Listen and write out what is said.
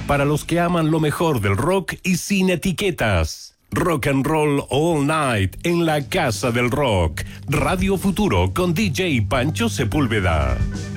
para los que aman lo mejor del rock y sin etiquetas. Rock and Roll All Night en la Casa del Rock. Radio Futuro con DJ Pancho Sepúlveda.